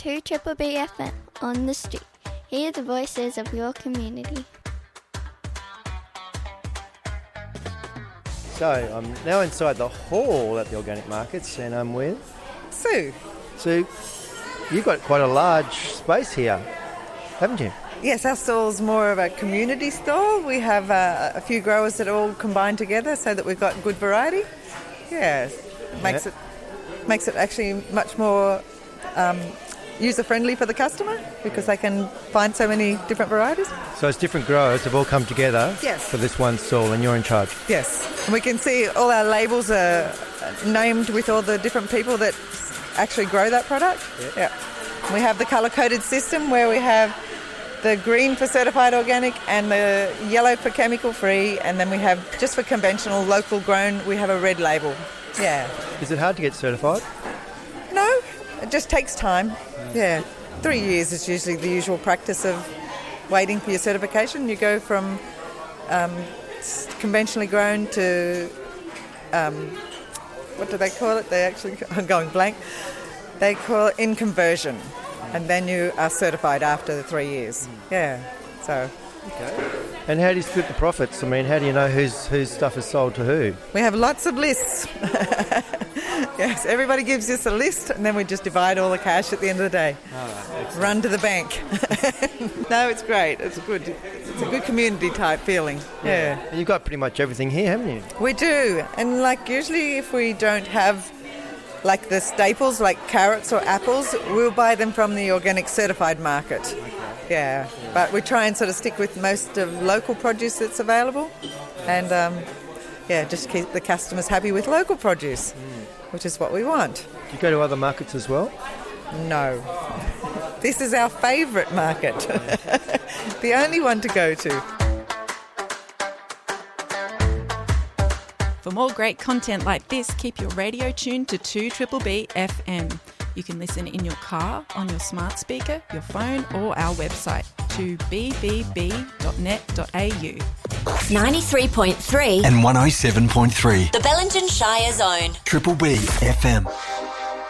2 Triple B FM on the street. Hear the voices of your community. So I'm now inside the hall at the Organic Markets and I'm with Sue. Sue. You've got quite a large space here, haven't you? Yes, our stall's more of a community stall. We have a few growers that all combine together so that we've got good variety. Yeah, makes it actually much more user-friendly for the customer because they can find so many different varieties. So it's different growers have all come together for this one stall and you're in charge? Yes, and we can see all our labels are named with all the different people that actually grow that product. Yeah. We have the colour-coded system where we have the green for certified organic and the yellow for chemical free, and then we have just for conventional local grown we have a red label. Yeah. Is it hard to get certified? No, it just takes time. Yeah. 3 years is usually the usual practice of waiting for your certification. You go from conventionally grown to what do they call it? I'm going blank. They call it in conversion. And then you are certified after the 3 years. Yeah, so. Okay. And how do you split the profits? I mean, how do you know whose stuff is sold to who? We have lots of lists. Yes, everybody gives us a list and then we just divide all the cash at the end of the day. Run to the bank. No, it's great. It's a good community type feeling. Yeah. And you've got pretty much everything here, haven't you? We do. And usually if we don't have the staples like carrots or apples, we'll buy them from the organic certified market. Okay. Yeah, but we try and sort of stick with most of local produce that's available and just keep the customers happy with local produce, which is what we want. Do you go to other markets as well? No. This is our favourite market. The only one to go to. For more great content like this, keep your radio tuned to 2 Triple B FM. You can listen in your car, on your smart speaker, your phone or our website, 2bbb.net.au. 93.3 and 107.3. The Bellingen Shire Zone. Triple B FM.